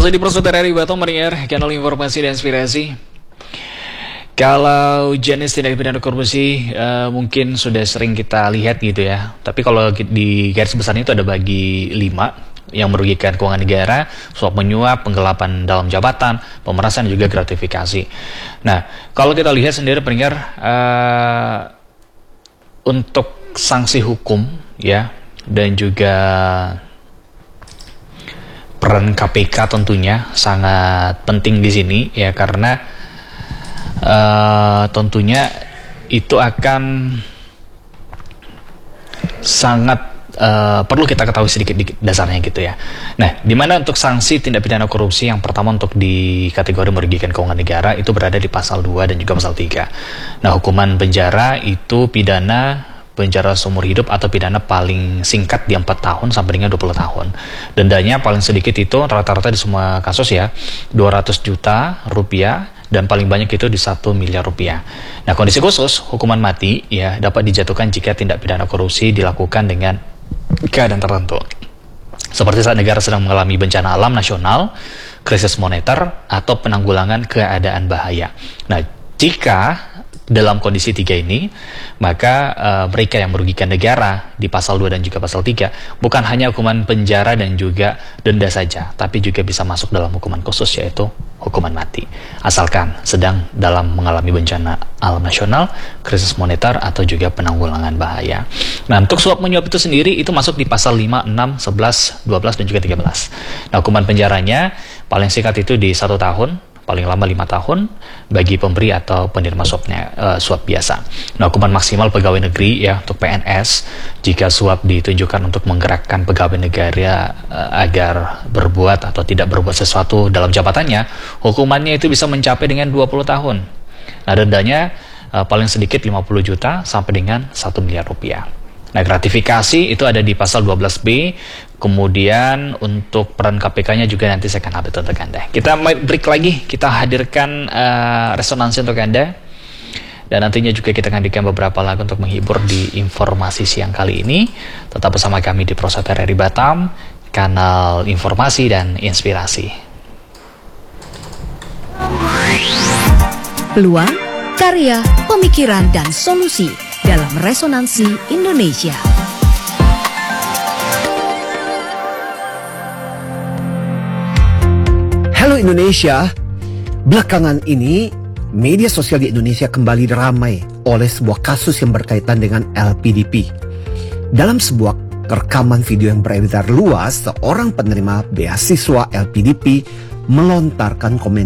Masih di Prosoter RRI Batam Marier, kanal informasi dan inspirasi. Kalau jenis tindak pidana korupsi mungkin sudah sering kita lihat gitu ya. Tapi kalau di garis besarnya itu ada bagi 5 yang merugikan keuangan negara, suap menyuap, penggelapan dalam jabatan, pemerasan, dan juga gratifikasi. Nah, kalau kita lihat sendiri pendengar, untuk sanksi hukum ya, dan juga peran KPK tentunya sangat penting di sini ya, karena tentunya itu akan sangat perlu kita ketahui sedikit dasarnya gitu ya. Nah, dimana untuk sanksi tindak pidana korupsi yang pertama untuk di kategori merugikan keuangan negara itu berada di pasal 2 dan juga pasal 3. Nah, hukuman penjara itu pidana penjara seumur hidup atau pidana paling singkat di 4 tahun sampai dengan 20 tahun. Dendanya paling sedikit itu rata-rata di semua kasus ya 200 juta rupiah, dan paling banyak itu di 1 miliar rupiah. Nah, kondisi khusus hukuman mati ya dapat dijatuhkan jika tindak pidana korupsi dilakukan dengan keadaan tertentu, seperti saat negara sedang mengalami bencana alam nasional, krisis moneter, atau penanggulangan keadaan bahaya. Nah, jika dalam kondisi 3 ini, maka mereka yang merugikan negara di pasal 2 dan juga pasal 3 bukan hanya hukuman penjara dan juga denda saja, tapi juga bisa masuk dalam hukuman khusus, yaitu hukuman mati, asalkan sedang dalam mengalami bencana alam nasional, krisis moneter, atau juga penanggulangan bahaya. Nah, untuk suap menyuap itu sendiri itu masuk di pasal 5, 6, 11, 12, dan juga 13. Nah, hukuman penjaranya paling singkat itu di 1 tahun, paling lama 5 tahun bagi pemberi atau penerima suap biasa. Nah, hukuman maksimal pegawai negeri ya untuk PNS jika suap ditunjukkan untuk menggerakkan pegawai negara agar berbuat atau tidak berbuat sesuatu dalam jabatannya, hukumannya itu bisa mencapai dengan 20 tahun. Nah, dendanya paling sedikit 50 juta sampai dengan 1 miliar rupiah. Nah, gratifikasi itu ada di pasal 12B. Kemudian untuk peran KPK-nya juga nanti saya akan update untuk Anda. Kita break lagi, kita hadirkan resonansi untuk Anda. Dan nantinya juga kita akan hadirkan beberapa lagu untuk menghibur di informasi siang kali ini. Tetap bersama kami di Prosoter RRI Batam, kanal informasi dan inspirasi. Peluang, karya, pemikiran, dan solusi dalam Resonansi Indonesia. Halo Indonesia, belakangan ini media sosial di Indonesia kembali ramai oleh sebuah kasus yang berkaitan dengan LPDP. Dalam sebuah rekaman video yang beredar luas, seorang penerima beasiswa LPDP melontarkan komentar